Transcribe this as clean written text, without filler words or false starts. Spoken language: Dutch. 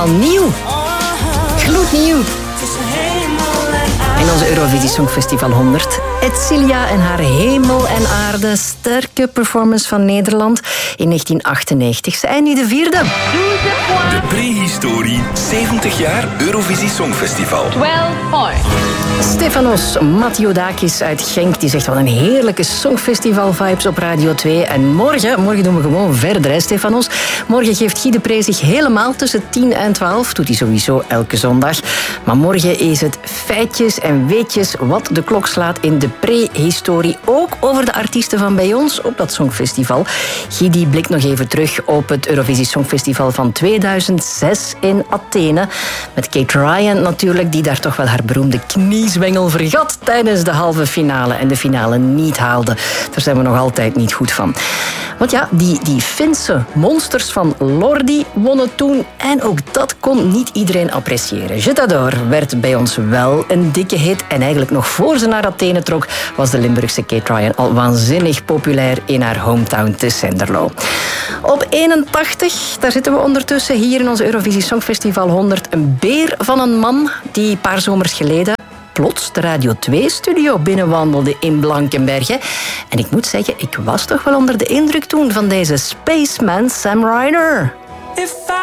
helemaal nieuw. Gloednieuw. In onze Eurovisie Songfestival 100. Edcilia en haar Hemel en Aarde. Sterke performance van Nederland in 1998. Zij nu de vierde. De prehistorie 70 jaar Eurovisie Songfestival. 12 points. Stefanos Mathiodakis uit Genk die zegt wat een heerlijke Songfestival-vibes op Radio 2. En morgen doen we gewoon verder, hè, Stefanos. Morgen geeft Guy de Pre zich helemaal tussen 10 en 12. Doet hij sowieso elke zondag. Maar morgen is het feitjes en weetjes wat de klok slaat in de prehistorie. Ook over de artiesten van bij ons op dat Songfestival. Guy die blikt nog even terug op het Eurovisie Songfestival van 2006 in Athene. Met Kate Ryan natuurlijk, die daar toch wel haar beroemde kniezwengel vergat tijdens de halve finale en de finale niet haalde. Daar zijn we nog altijd niet goed van. Want ja, die Finse monsters van Lordi wonnen toen en ook dat kon niet iedereen appreciëren. Je t'adore werd bij ons wel een dikke hit en eigenlijk nog voor ze naar Athene trok was de Limburgse Kate Ryan al waanzinnig populair in haar hometown te Senderlo. Op 81, daar zitten we ondertussen hier in onze Eurovisie Songfestival 100, een beer van een man die een paar zomers geleden plots de Radio 2-studio binnenwandelde in Blankenberg. En ik moet zeggen, ik was toch wel onder de indruk toen van deze spaceman Sam Ryder.